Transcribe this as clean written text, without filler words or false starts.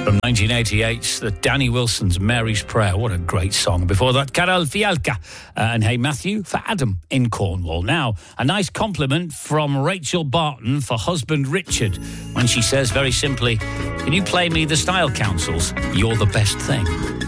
From 1988, the Danny Wilson's Mary's Prayer. What a great song. Before that, Karel Fialka and Hey Matthew for Adam in Cornwall. Now, a nice compliment from Rachel Barton for husband Richard when she says very simply, can you play me the Style Council's You're the Best Thing?